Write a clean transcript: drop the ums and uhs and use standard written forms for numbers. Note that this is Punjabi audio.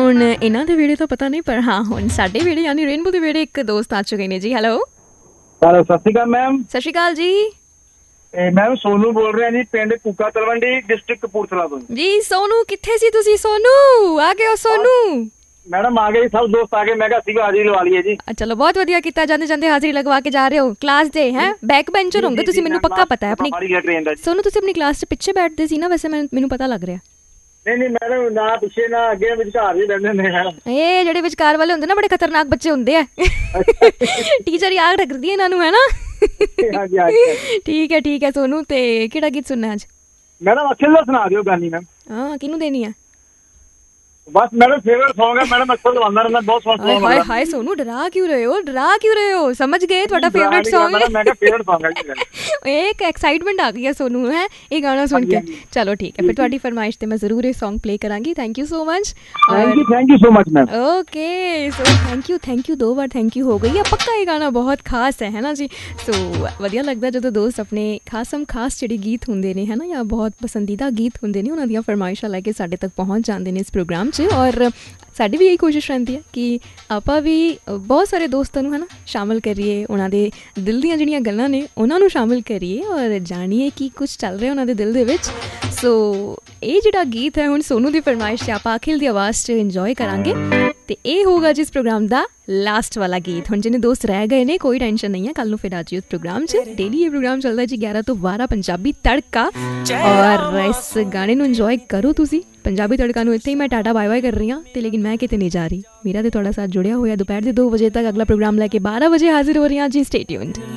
ਹੁਣ ਇਹਨਾਂ ਦੇ ਵਿਹੜੇ ਤਾਂ ਪਤਾ ਨਹੀਂ, ਪਰ ਹਾਂ ਹੁਣ ਸਾਡੇ ਵਿਹੜੇ ਯਾਨੀ ਰੇਨਬੋ ਦੇ ਵਿਹੜੇ ਇੱਕ ਦੋਸਤ ਆ ਚੁੱਕੇ ਨੇ ਜੀ। ਹੈਲੋ ਹੈਲੋ, ਸਤਿ ਸ਼੍ਰੀ ਅਕਾਲ ਮੈਮ। ਸਤਿ ਸ਼੍ਰੀ ਅਕਾਲ ਜੀ। ਮੈਮ ਸੋਨੂ ਬੋਲ ਰਿਹਾ ਜੀ, ਪਿੰਡ ਕੂਕਾ ਤਲਵੰਡੀ, ਡਿਸਟ੍ਰਿਕਟ ਕਪੂਰਥਲਾ ਤੋਂ ਜੀ। ਸੋਨੂ ਕਿੱਥੇ ਸੀ ਤੁਸੀਂ? ਸੋਨੂ ਆ ਗਏ ਹੋ? ਸੋਨੂ ਮੈਡਮ ਆ ਗਏ, ਸਭ ਦੋਸਤ ਆ ਗਏ। ਮੈਂ ਕਿਹਾ ਸੀਗਾ ਹਾਜ਼ਰੀ ਲਵਾ ਲਈਏ ਜੀ। ਚਲੋ ਬਹੁਤ ਵਧੀਆ ਕੀਤਾ, ਜਾਂਦੇ ਜਾਂਦੇ ਹਾਜ਼ਰੀ ਲਗਵਾ ਕੇ ਜਾ ਰਹੇ ਹੋ। ਕਲਾਸ ਦੇ ਹੈ ਬੈਕ ਬੈਂਚਰ ਹੋਗੇ ਤੁਸੀਂ, ਮੈਨੂੰ ਪੱਕਾ ਪਤਾ ਹੈ। ਆਪਣੀ ਸੋਨੂ ਤੁਸੀਂ ਆਪਣੀ ਕਲਾਸ 'ਚ ਪਿੱਛੇ ਬੈਠਦੇ ਸੀ ਨਾ? ਵੈਸੇ ਮੈਨੂੰ ਪਤਾ ਲੱਗ ਰਿਹਾ। ਨਹੀਂ ਮੈਡਮ, ਨਾ ਪਿੱਛੇ ਨਾ ਅੱਗੇ, ਵਿਚਕਾਰ ਹੀ ਬੈਠਦੇ ਨੇ ਮੈਡਮ। ਇਹ ਜਿਹੜੇ ਵਿਚਕਾਰ ਵਾਲੇ ਹੁੰਦੇ ਨਾ ਬੜੇ ਖਤਰਨਾਕ ਬੱਚੇ ਹੁੰਦੇ ਆ। ਟੀਚਰ ਯਾਦ ਰੱਖਦੀ ਹੈ ਇਹਨਾਂ ਨੂੰ, ਹੈ ਨਾ? ਠੀਕ ਹੈ ਸੋਨੂ। ਤੇ ਕਿਹੜਾ ਗੀਤ ਸੁਣਨਾ ਅੱਜ? ਮੈਡਮ ਅਖਿਲ ਦਾ ਸੁਣਾ ਦਿਓ ਗਾਨੀ ਮੈਮ। ਹਾਂ, ਕਿਹਨੂੰ ਦੇਣੀ ਆ? ਬਸ ਮੈਡਮ ਫੇਵਰਟ ਸੌਂਗ ਹੈ ਮੈਡਮ, ਅਕਸਰ ਲਵਾਉਂਦਾ ਰਹਿੰਦਾ, ਬਹੁਤ ਸੋਹਣਾ ਸੌਂਗ ਹੈ। ਹਾਏ ਸੋਨੂ, ਡਰਾ ਕਿਉਂ ਰਹੇ ਹੋ? ਸਮਝ ਗਏ ਤੁਹਾਡਾ ਫੇਵਰਟ ਸੌਂਗ ਹੈ। ਮੈਂ ਕਿਹਾ ਫੇਵਰਟ ਸੌਂਗ ਹੈ ਜੀ। ਇੱਕ ਐਕਸਾਈਟਮੈਂਟ ਆ ਗਈ ਹੈ ਸੋਨੂ ਹੈ ਇਹ ਗਾਣਾ ਸੁਣ ਕੇ। ਚਲੋ ਠੀਕ ਹੈ, ਫਿਰ ਤੁਹਾਡੀ ਫਰਮਾਇਸ਼ ਤੇ ਮੈਂ ਜ਼ਰੂਰ ਇਹ ਸੌਂਗ ਪਲੇ ਕਰਾਂਗੀ। Thank you so much. Thank you so much ma'am. Okay, so thank you 2 war thank you ਹੋ ਗਈ ਆ। ਪੱਕਾ ਇਹ ਗਾਣਾ ਬਹੁਤ ਖਾਸ ਹੈ ਨਾ ਜੀ। ਸੋ ਵਧੀਆ ਲੱਗਦਾ ਜਦੋਂ ਦੋਸਤ ਆਪਣੇ ਖਾਸ ਜਿਹੜੇ ਗੀਤ ਹੁੰਦੇ ਨੇ, ਹੈ ਨਾ, ਜਾਂ ਬਹੁਤ ਪਸੰਦੀਦਾ ਗੀਤ ਹੁੰਦੇ ਨੇ, ਉਹਨਾਂ ਦੀਆਂ ਫਰਮਾਇਸ਼ਾਂ ਲੈ ਕੇ ਸਾਡੇ ਤੱਕ ਪਹੁੰਚ ਜਾਂਦੇ ਨੇ ਇਸ ਪ੍ਰੋਗਰਾਮ 'ਚ। ਔਰ ਸਾਡੀ ਵੀ ਇਹੀ ਕੋਸ਼ਿਸ਼ ਰਹਿੰਦੀ ਹੈ ਕਿ ਆਪਾਂ ਵੀ ਬਹੁਤ ਸਾਰੇ ਦੋਸਤਾਂ ਨੂੰ, ਹੈ ਨਾ, ਸ਼ਾਮਿਲ ਕਰੀਏ, ਉਹਨਾਂ ਦੇ ਦਿਲ ਦੀਆਂ ਜਿਹੜੀਆਂ ਗੱਲਾਂ ਨੇ ਉਹਨਾਂ ਨੂੰ ਸ਼ਾਮਿਲ ਕਰੀਏ ਔਰ ਜਾਣੀਏ ਕੀ ਕੁਛ ਚੱਲ ਰਿਹਾ ਉਹਨਾਂ ਦੇ ਦਿਲ ਦੇ ਵਿੱਚ। ਸੋ ਇਹ ਜਿਹੜਾ ਗੀਤ ਹੈ ਹੁਣ ਸੋਨੂ ਦੀ ਫਰਮਾਇਸ਼ 'ਚ ਆਪਾਂ ਅਖਿਲ ਦੀ ਆਵਾਜ਼ 'ਚ ਇੰਜੋਏ ਕਰਾਂਗੇ। ਅਤੇ ਇਹ ਹੋਊਗਾ ਜਿਸ ਪ੍ਰੋਗਰਾਮ ਦਾ ਲਾਸਟ ਵਾਲਾ ਗੀਤ। ਹੁਣ ਜਿਹਨੇ ਦੋਸਤ ਰਹਿ ਗਏ ਨੇ, ਕੋਈ ਟੈਨਸ਼ਨ ਨਹੀਂ ਹੈ, ਕੱਲ੍ਹ ਨੂੰ ਫਿਰ ਆ ਜਿਓ ਉਸ ਪ੍ਰੋਗਰਾਮ 'ਚ। ਡੇਲੀ ਇਹ ਪ੍ਰੋਗਰਾਮ ਚੱਲਦਾ ਜੀ 11 ਤੋਂ 12 ਪੰਜਾਬੀ ਤੜਕਾ। ਔਰ ਇਸ ਗਾਣੇ ਨੂੰ ਇੰਜੋਏ ਕਰੋ ਤੁਸੀਂ। ਪੰਜਾਬੀ ਤੜਕਾ ਨੂੰ ਇੱਥੇ ਹੀ ਮੈਂ ਟਾਟਾ ਬਾਏ ਬਾਏ ਕਰ ਰਹੀ ਹਾਂ, ਅਤੇ ਲੇਕਿਨ ਮੈਂ ਕਿਤੇ ਨਹੀਂ ਜਾ ਰਹੀ। ਮੇਰਾ ਤੇ ਤੁਹਾਡਾ ਸਾਥ ਜੁੜਿਆ ਹੋਇਆ ਦੁਪਹਿਰ ਦੇ 2 ਵਜੇ ਤੱਕ। ਅਗਲਾ ਪ੍ਰੋਗਰਾਮ ਲੈ ਕੇ 12 ਵਜੇ ਹਾਜ਼ਰ ਹੋ ਰਹੀ ਹਾਂ ਜੀ। Stay tuned.